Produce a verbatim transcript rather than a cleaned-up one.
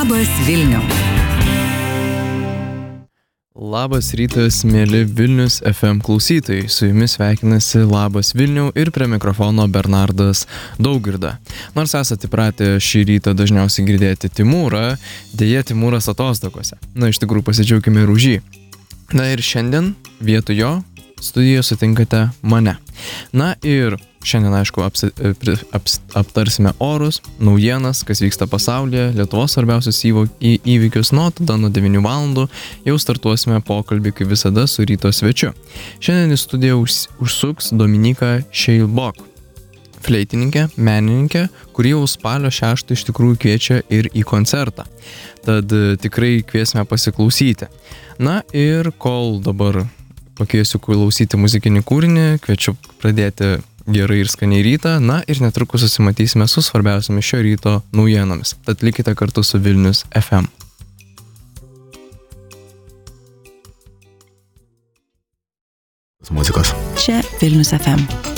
Labas Vilniau. Labas rytas, mėly Vilnius F M klausytojai. Su jumis sveikinasi Labas Vilniau ir prie mikrofono Bernardas Daugirda. Nors esate įpratę šį rytą dažniausiai girdėti Timūrą, dėja Timūras atostogose. Na, iš tikrųjų pasidžiaugime ir už jį. Na ir šiandien vietoj jo studijoje sutinkate mane. Na ir šiandien, aišku, apsi, aps, aptarsime orus, naujienas, kas vyksta pasaulyje, Lietuvos svarbiausius į, įvykius, nuo tada nuo devynių valandų jau startuosime pokalbį kaip visada su ryto svečiu. Šiandien į studiją už, užsuks Dominyka Šeilbok, fleitininkė, menininkė, kuri jau spalio šeštą iš tikrųjų kviečia ir į koncertą. Tad tikrai kviesime pasiklausyti. Na ir kol dabar pakviesiu klausyti muzikinį kūrinį, kviečiu pradėti gerai ir skaniai rytą, na ir netrukus susimatysime su svarbiausiamis šio ryto naujienomis. Tad likite kartu su Vilnius F M. Muzikos. Čia Vilnius F M.